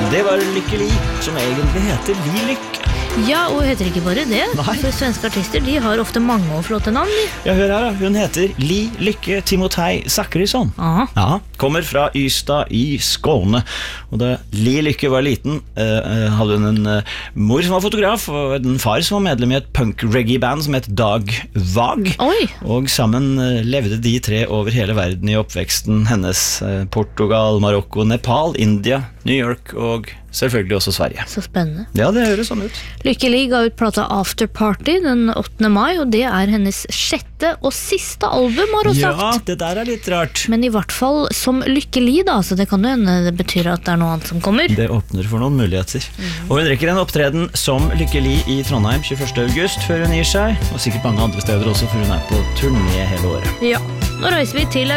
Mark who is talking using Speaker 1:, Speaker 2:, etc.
Speaker 1: Det var Lykke Li, som egentlig heter Li Lykke.
Speaker 2: Ja, og heter ikke bare det.
Speaker 1: Nei.
Speaker 2: For svenske artister, de har ofte mange og flotte navn.
Speaker 1: Ja, hør her da. Hun heter Li Lykke Timotei Zachrisson.
Speaker 2: Aha.
Speaker 1: Ja, kommer fra Ystad i Skåne. Og da Li Lykke var liten, hadde hun en mor som var fotograf, og en far som var medlem i et punk-reggae-band som het Dag Vag.
Speaker 2: Oi.
Speaker 1: Og sammen levde de tre over hele verden i oppveksten hennes. Portugal, Marokko, Nepal, India, New York og selvfølgelig også Sverige.
Speaker 2: Så spennende.
Speaker 1: Ja, det høres sånn ut.
Speaker 2: Lykke Li ga ut plata After Party den 8. mai, og det er hennes 6. og siste album, har hun sagt.
Speaker 1: Ja, det der er litt rart.
Speaker 2: Men i hvert fall som Lykke Li da, så det kan jo hende det betyr at det er noe annet som kommer.
Speaker 1: Det åpner for noen muligheter. Og hun rekker en opptreden som Lykke Li i Trondheim 21. august før hun gir seg, og sikkert mange andre steder også, for hun er på turné hele året.
Speaker 2: Ja, nå reiser vi til